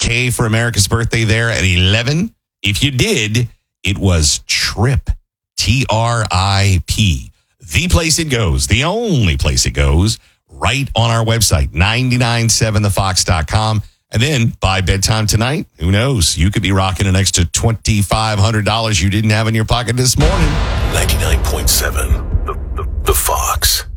RFK for America's birthday there at 11? If you did, it was TRIP. TRIP. The place it goes, the only place it goes, right on our website, 997thefox.com. And then by bedtime tonight, who knows? You could be rocking an extra $2,500 you didn't have in your pocket this morning. 99.7 The Fox.